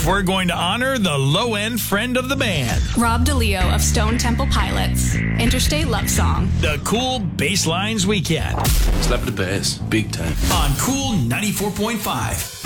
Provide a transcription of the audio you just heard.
we're going to honor the low-end friend of the band. Rob DeLeo of Stone Temple Pilots. Interstate Love Song. The Cool Basslines Weekend. Slap the bass, big time. On Cool 94.5.